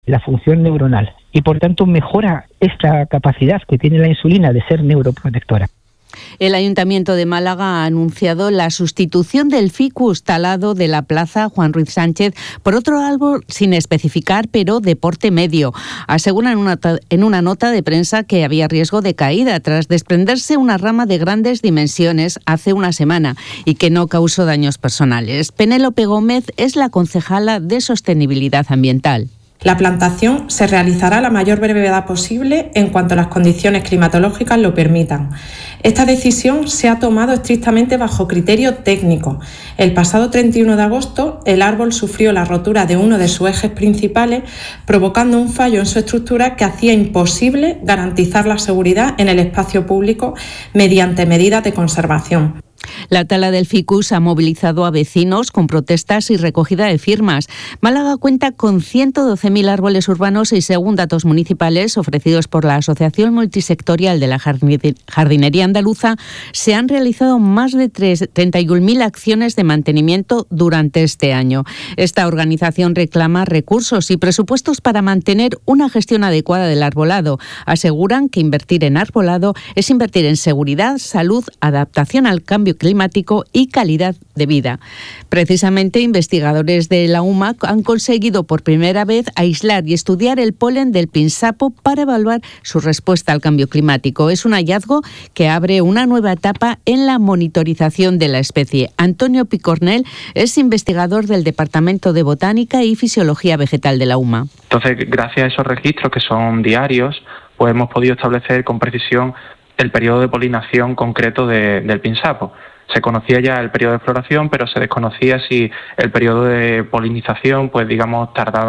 la función neuronal y por tanto mejora esta capacidad que tiene la insulina de ser neuroprotectora. El Ayuntamiento de Málaga ha anunciado la sustitución del ficus talado de la Plaza Juan Ruiz Sánchez por otro árbol sin especificar, pero de porte medio. Aseguran en una nota de prensa que había riesgo de caída tras desprenderse una rama de grandes dimensiones hace una semana y que no causó daños personales. Penélope Gómez es la concejala de Sostenibilidad Ambiental. La plantación se realizará a la mayor brevedad posible en cuanto las condiciones climatológicas lo permitan. Esta decisión se ha tomado estrictamente bajo criterio técnico. El pasado 31 de agosto, el árbol sufrió la rotura de uno de sus ejes principales, provocando un fallo en su estructura que hacía imposible garantizar la seguridad en el espacio público mediante medidas de conservación. La tala del ficus ha movilizado a vecinos con protestas y recogida de firmas. Málaga cuenta con 112.000 árboles urbanos y, según datos municipales ofrecidos por la Asociación Multisectorial de la Jardinería Andaluza, se han realizado más de 31.000 acciones de mantenimiento durante este año. Esta organización reclama recursos y presupuestos para mantener una gestión adecuada del arbolado. Aseguran que invertir en arbolado es invertir en seguridad, salud, adaptación al cambio climático y calidad de vida. Precisamente, investigadores de la UMA han conseguido por primera vez aislar y estudiar el polen del pinsapo para evaluar su respuesta al cambio climático. Es un hallazgo que abre una nueva etapa en la monitorización de la especie. Antonio Picornell es investigador del Departamento de Botánica y Fisiología Vegetal de la UMA. Entonces, gracias a esos registros que son diarios, pues hemos podido establecer con precisión el periodo de polinización concreto del pinsapo. Se conocía ya el periodo de floración, pero se desconocía si el periodo de polinización, pues digamos,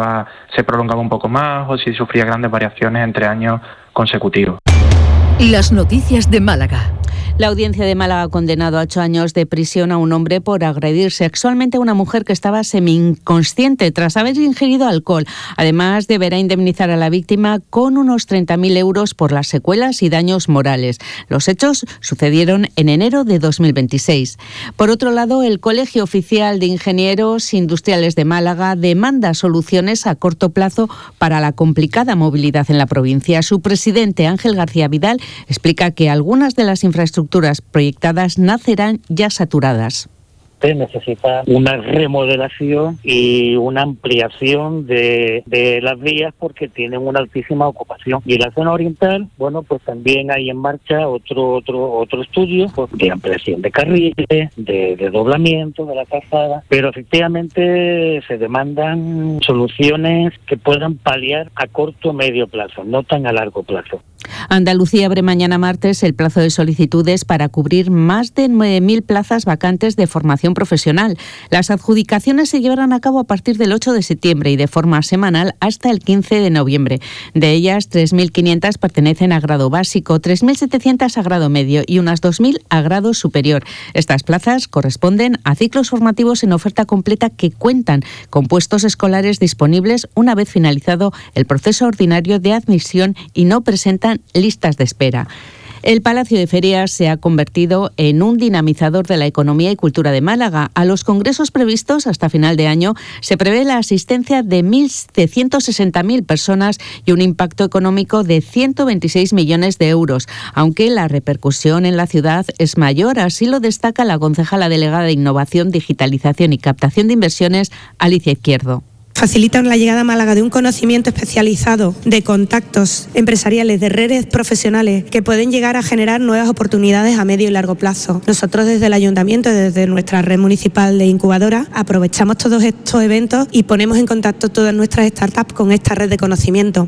se prolongaba un poco más o si sufría grandes variaciones entre años consecutivos. Las noticias de Málaga. La Audiencia de Málaga ha condenado a 8 años de prisión a un hombre por agredir sexualmente a una mujer que estaba semi-inconsciente tras haber ingerido alcohol. Además, deberá indemnizar a la víctima con unos 30.000 euros por las secuelas y daños morales. Los hechos sucedieron en enero de 2026. Por otro lado, el Colegio Oficial de Ingenieros Industriales de Málaga demanda soluciones a corto plazo para la complicada movilidad en la provincia. Su presidente, Ángel García Vidal, explica que algunas de las infraestructuras proyectadas nacerán ya saturadas. Necesita una remodelación y una ampliación de las vías porque tienen una altísima ocupación. Y en la zona oriental, bueno, pues también hay en marcha otro estudio pues, de ampliación de carriles, de desdoblamiento de la calzada, pero efectivamente se demandan soluciones que puedan paliar a corto o medio plazo, no tan a largo plazo. Andalucía abre mañana martes el plazo de solicitudes para cubrir más de 9.000 plazas vacantes de formación profesional. Las adjudicaciones se llevarán a cabo a partir del 8 de septiembre y de forma semanal hasta el 15 de noviembre. De ellas, 3.500 pertenecen a grado básico, 3.700 a grado medio y unas 2.000 a grado superior. Estas plazas corresponden a ciclos formativos en oferta completa que cuentan con puestos escolares disponibles una vez finalizado el proceso ordinario de admisión y no presentan listas de espera. El Palacio de Ferias se ha convertido en un dinamizador de la economía y cultura de Málaga. A los congresos previstos hasta final de año se prevé la asistencia de 160.000 personas y un impacto económico de 126 millones de euros, aunque la repercusión en la ciudad es mayor, así lo destaca la concejala delegada de Innovación, Digitalización y Captación de Inversiones, Alicia Izquierdo. Facilitan la llegada a Málaga de un conocimiento especializado de contactos empresariales, de redes profesionales que pueden llegar a generar nuevas oportunidades a medio y largo plazo. Nosotros desde el Ayuntamiento, desde nuestra red municipal de incubadora, aprovechamos todos estos eventos y ponemos en contacto todas nuestras startups con esta red de conocimiento.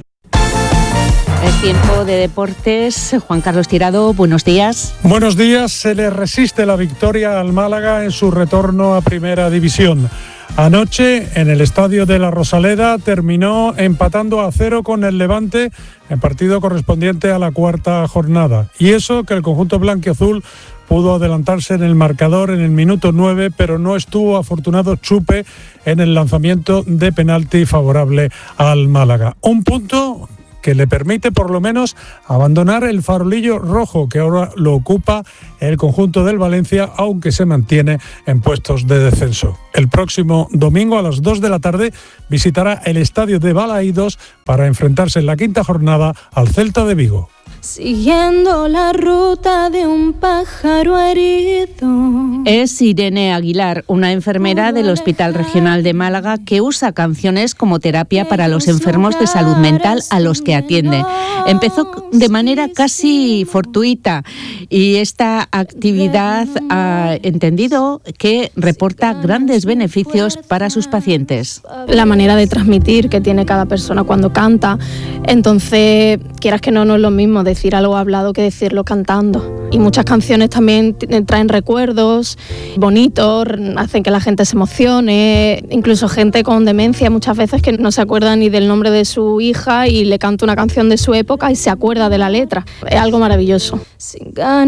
Es tiempo de deportes. Juan Carlos Tirado, buenos días. Buenos días. Se le resiste la victoria al Málaga en su retorno a Primera División. Anoche, en el estadio de la Rosaleda, terminó empatando a 0 con el Levante en partido correspondiente a la cuarta jornada. Y eso que el conjunto blanquiazul pudo adelantarse en el marcador en el minuto 9, pero no estuvo afortunado Chupe en el lanzamiento de penalti favorable al Málaga. Un punto que le permite por lo menos abandonar el farolillo rojo que ahora lo ocupa el conjunto del Valencia, aunque se mantiene en puestos de descenso. El próximo domingo a las 2 de la tarde visitará el estadio de Balaídos para enfrentarse en la quinta jornada al Celta de Vigo. Siguiendo la ruta de un pájaro herido. Es Irene Aguilar, una enfermera del Hospital Regional de Málaga que usa canciones como terapia para los enfermos de salud mental a los que atiende. Empezó de manera casi fortuita y esta actividad ha entendido que reporta grandes beneficios para sus pacientes. La manera de transmitir que tiene cada persona cuando canta, entonces quieras que no es lo mismo decir algo hablado que decirlo cantando. Y muchas canciones también traen recuerdos bonitos, hacen que la gente se emocione, incluso gente con demencia muchas veces que no se acuerda ni del nombre de su hija y le canta una canción de su época y se acuerda de la letra. Es algo maravilloso.